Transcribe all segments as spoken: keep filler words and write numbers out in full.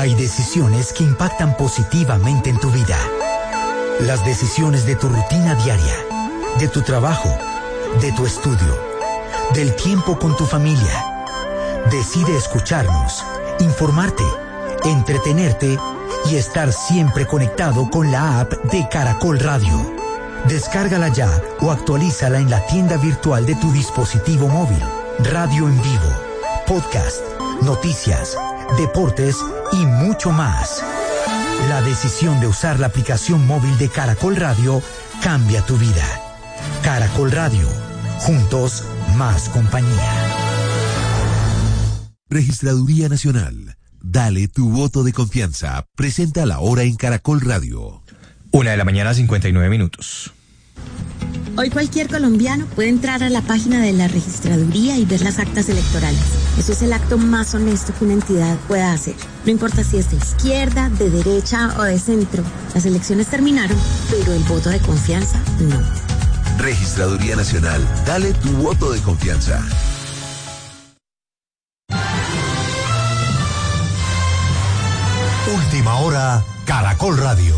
Hay decisiones que impactan positivamente en tu vida. Las decisiones de tu rutina diaria, de tu trabajo, de tu estudio, del tiempo con tu familia. Decide escucharnos, informarte, entretenerte y estar siempre conectado con la app de Caracol Radio. Descárgala ya o actualízala en la tienda virtual de tu dispositivo móvil. Radio en vivo, podcast, noticias, deportes y mucho más. La decisión de usar la aplicación móvil de Caracol Radio cambia tu vida. Caracol Radio, juntos más compañía. Registraduría Nacional. Dale tu voto de confianza. Presenta la hora en Caracol Radio. Una de la mañana, cincuenta y nueve minutos. Hoy cualquier colombiano puede entrar a la página de la registraduría y ver las actas electorales. Eso es el acto más honesto que una entidad pueda hacer. No importa si es de izquierda, de derecha o de centro. Las elecciones terminaron, pero el voto de confianza no. Registraduría Nacional. Dale tu voto de confianza. Última hora, Caracol Radio.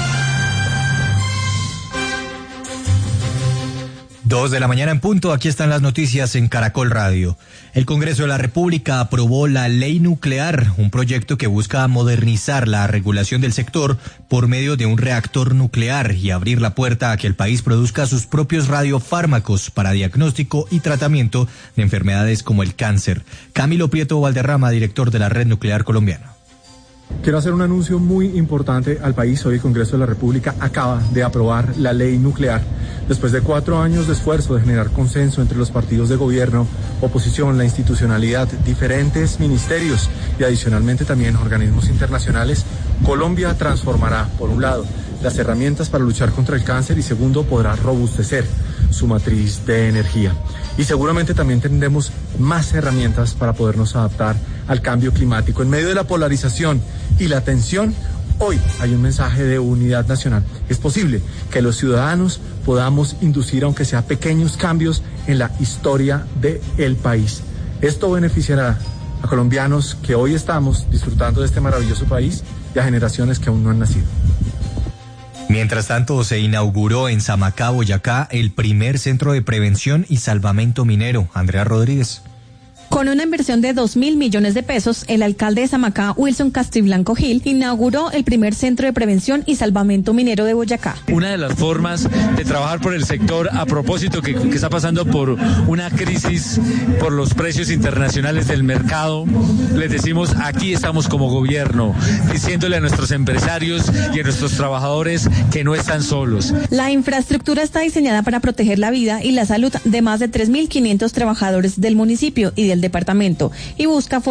Dos de la mañana en punto, aquí están las noticias en Caracol Radio. El Congreso de la República aprobó la Ley Nuclear, un proyecto que busca modernizar la regulación del sector por medio de un reactor nuclear y abrir la puerta a que el país produzca sus propios radiofármacos para diagnóstico y tratamiento de enfermedades como el cáncer. Camilo Prieto Valderrama, director de la Red Nuclear Colombiana. Quiero hacer un anuncio muy importante al país. Hoy el Congreso de la República acaba de aprobar la ley nuclear. Después de cuatro años de esfuerzo de generar consenso entre los partidos de gobierno, oposición, la institucionalidad, diferentes ministerios y adicionalmente también organismos internacionales, Colombia transformará, por un lado, las herramientas para luchar contra el cáncer y segundo, podrá robustecer su matriz de energía. Y seguramente también tendremos más herramientas para podernos adaptar al cambio climático. En medio de la polarización y la tensión, hoy hay un mensaje de unidad nacional. Es posible que los ciudadanos podamos inducir, aunque sea pequeños cambios, en la historia del país. Esto beneficiará a colombianos que hoy estamos disfrutando de este maravilloso país y a generaciones que aún no han nacido. Mientras tanto, se inauguró en Samacá, Boyacá, el primer centro de prevención y salvamento minero. Andrea Rodríguez. Con una inversión de dos mil millones de pesos, el alcalde de Samacá, Wilson Castiblanco Gil, inauguró el primer centro de prevención y salvamento minero de Boyacá. Una de las formas de trabajar por el sector, a propósito que, que está pasando por una crisis por los precios internacionales del mercado, les decimos, aquí estamos como gobierno, diciéndole a nuestros empresarios y a nuestros trabajadores que no están solos. La infraestructura está diseñada para proteger la vida y la salud de más de tres mil quinientos trabajadores del municipio y del departamento y busca